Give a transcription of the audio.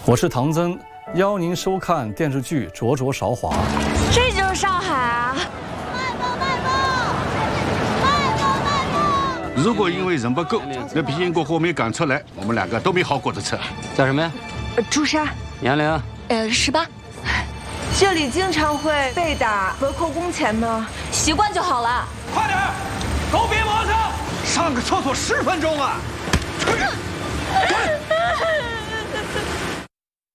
我是唐僧，邀您收看电视剧《灼灼韶华》。 这就是上海啊！ 如果因为人不够，那批英国货没赶出来，我们两个都没好过的吃。 叫什么呀？ 朱砂。 年龄 ？18。这里经常会被打和扣工钱吗？习惯就好了。 快点，狗别磨蹭，上个厕所10分钟啊！